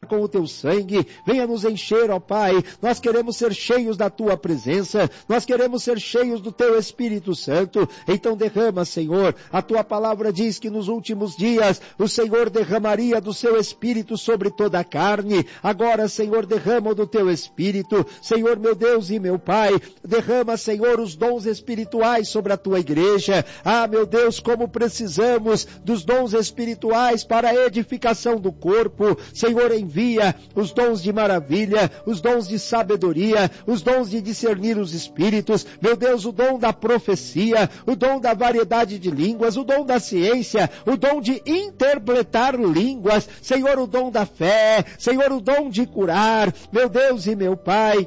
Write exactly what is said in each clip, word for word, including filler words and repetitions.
com o teu sangue, venha nos encher, ó Pai. Nós queremos ser cheios da tua presença, nós queremos ser cheios do teu Espírito Santo. Então derrama, Senhor, a tua palavra diz que nos últimos dias o Senhor derramaria do seu Espírito sobre toda a carne. Agora, Senhor, derrama do teu Espírito, Senhor, meu Deus e meu Pai, derrama, Senhor, os dons espirituais sobre a tua igreja. Ah, meu Deus, como precisamos dos dons espirituais para a edificação do corpo. Senhor, envia Envia os dons de maravilha, os dons de sabedoria, os dons de discernir os espíritos, meu Deus, o dom da profecia, o dom da variedade de línguas, o dom da ciência, o dom de interpretar línguas, Senhor, o dom da fé, Senhor, o dom de curar, meu Deus e meu Pai.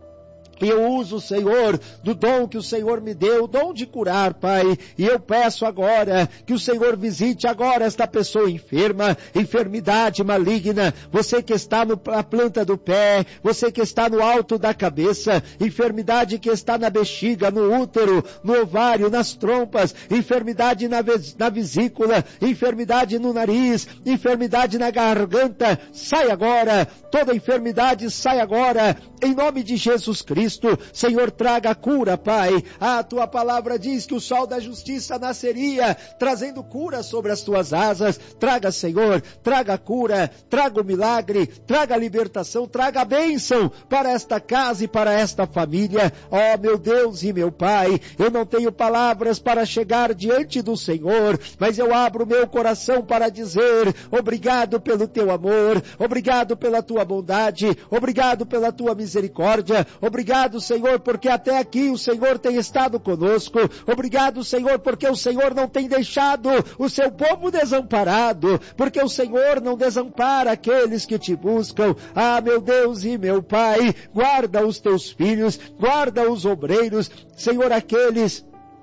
E eu uso, Senhor, do dom que o Senhor me deu, o dom de curar, Pai. E eu peço agora que o Senhor visite agora esta pessoa enferma, enfermidade maligna, você que está no, na planta do pé, você que está no alto da cabeça, enfermidade que está na bexiga, no útero, no ovário, nas trompas, enfermidade na, na vesícula, enfermidade no nariz, enfermidade na garganta, sai agora, toda enfermidade sai agora, em nome de Jesus Cristo. Senhor, traga a cura, Pai. A tua palavra diz que o sol da justiça nasceria, trazendo cura sobre as tuas asas. Traga, Senhor, traga a cura, traga o milagre, traga a libertação, traga a bênção para esta casa e para esta família. Ó, meu Deus e meu Pai, eu não tenho palavras para chegar diante do Senhor, mas eu abro meu coração para dizer obrigado pelo teu amor, obrigado pela tua bondade, obrigado pela tua misericórdia, obrigado, Senhor, porque até aqui o Senhor tem estado conosco. Obrigado, Senhor, porque o Senhor não tem deixado o seu povo desamparado, porque o Senhor não desampara aqueles que te buscam. Ah, meu Deus e meu Pai, guarda os teus filhos, guarda os obreiros, Senhor, aqueles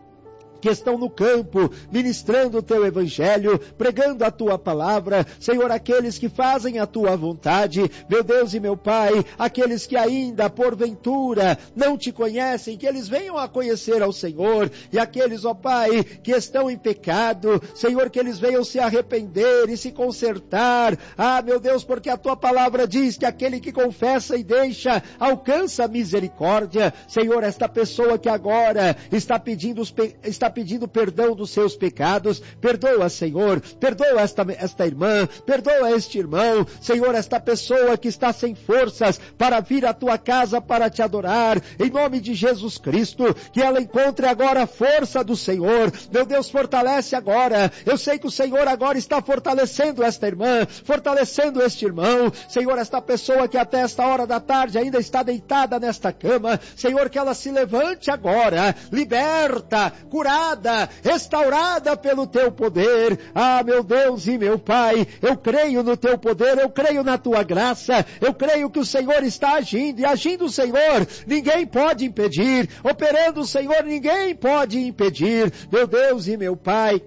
que estão no campo, ministrando o teu evangelho, pregando a tua palavra, Senhor, aqueles que fazem a tua vontade, meu Deus e meu Pai, aqueles que ainda, porventura, não te conhecem, que eles venham a conhecer ao Senhor, e aqueles, ó Pai, que estão em pecado, Senhor, que eles venham se arrepender e se consertar. Ah, meu Deus, porque a tua palavra diz que aquele que confessa e deixa, alcança misericórdia. Senhor, esta pessoa que agora está pedindo os pe... está pedindo perdão dos seus pecados, perdoa, Senhor, perdoa esta, esta irmã, perdoa este irmão, Senhor, esta pessoa que está sem forças para vir à tua casa para te adorar, em nome de Jesus Cristo, que ela encontre agora a força do Senhor. Meu Deus, fortalece agora, eu sei que o Senhor agora está fortalecendo esta irmã, fortalecendo este irmão, Senhor, esta pessoa que até esta hora da tarde ainda está deitada nesta cama, Senhor, que ela se levante agora, liberta, curada, restaurada pelo teu poder. Ah, meu Deus e meu Pai, eu creio no teu poder, eu creio na tua graça, eu creio que o Senhor está agindo, e agindo o Senhor, ninguém pode impedir, operando o Senhor, ninguém pode impedir. Meu Deus e meu Pai,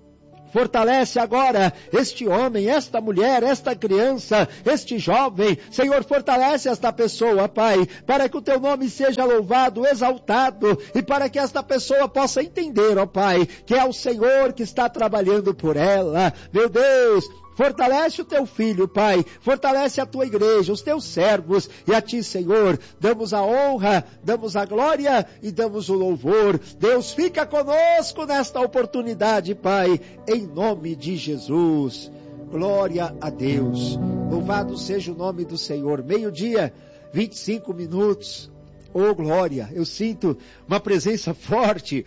fortalece agora este homem, esta mulher, esta criança, este jovem. Senhor, fortalece esta pessoa, Pai, para que o teu nome seja louvado, exaltado, e para que esta pessoa possa entender, ó Pai, que é o Senhor que está trabalhando por ela. Meu Deus, fortalece o teu filho, Pai, fortalece a tua igreja, os teus servos, e a ti, Senhor, damos a honra, damos a glória e damos o louvor. Deus, fica conosco nesta oportunidade, Pai, em nome de Jesus. Glória a Deus. Louvado seja o nome do Senhor. Meio-dia, vinte e cinco minutos. Oh, glória, eu sinto uma presença forte,